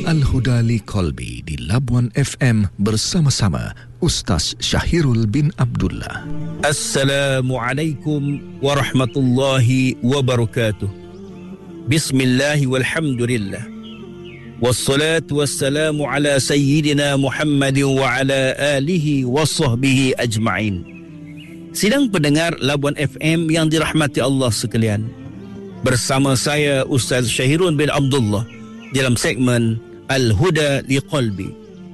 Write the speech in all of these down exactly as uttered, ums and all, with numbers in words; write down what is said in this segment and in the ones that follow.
Al-Huda li Qalbi di Labuan F M bersama-sama Ustaz Syahirul bin Abdullah. Assalamualaikum warahmatullahi wabarakatuh. Bismillahi walhamdulillah. Wassalatu wassalamu ala sayyidina Muhammadin wa ala alihi wa sahbihi ajma'in. Sidang pendengar Labuan F M yang dirahmati Allah sekalian. Bersama saya Ustaz Syahirul bin Abdullah dalam segmen Al-Huda li Qalbi.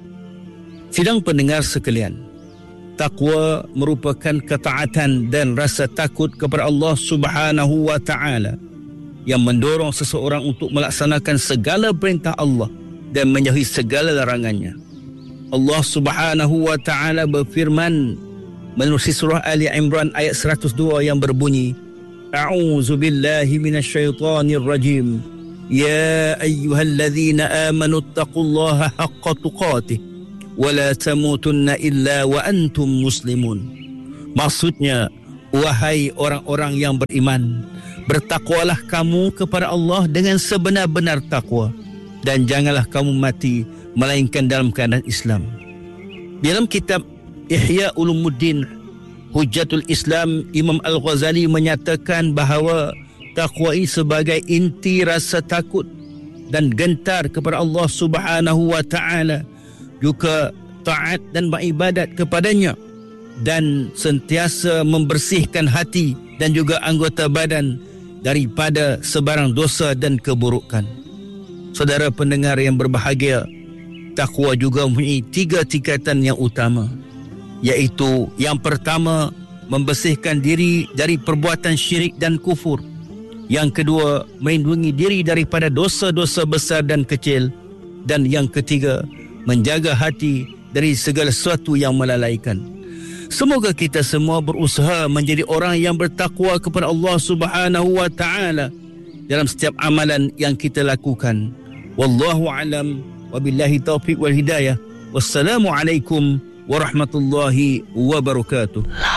Sidang pendengar sekalian, takwa merupakan ketaatan dan rasa takut kepada Allah Subhanahu wa taala yang mendorong seseorang untuk melaksanakan segala perintah Allah dan menjauhi segala larangannya. Allah Subhanahu wa taala berfirman menerusi surah Ali Imran ayat seratus dua yang berbunyi, A'udzu billahi minasyaitonir rajim. يا أيها الذين آمنوا اتقوا الله حق تقاته ولا تموتن إلا وأنتم مسلمون. Maksudnya, wahai orang-orang yang beriman, bertakwalah kamu kepada Allah dengan sebenar-benar takwa dan janganlah kamu mati melainkan dalam keadaan Islam. Dalam kitab Ihya Ulumuddin Hujjatul Islam, Imam Al-Ghazali menyatakan bahawa takwa ini sebagai inti rasa takut dan gentar kepada Allah Subhanahu wa taala, juga taat dan beribadat kepadanya, dan sentiasa membersihkan hati dan juga anggota badan daripada sebarang dosa dan keburukan. Saudara pendengar yang berbahagia, takwa juga mempunyai tiga tingkatan yang utama, iaitu yang pertama, membersihkan diri dari perbuatan syirik dan kufur. Yang kedua, melindungi diri daripada dosa-dosa besar dan kecil. Dan yang ketiga, menjaga hati dari segala sesuatu yang melalaikan. Semoga kita semua berusaha menjadi orang yang bertakwa kepada Allah Subhanahu wa taala dalam setiap amalan yang kita lakukan. Wallahu alam, wabillahi taufiq wal hidayah. Wassalamualaikum warahmatullahi wabarakatuh.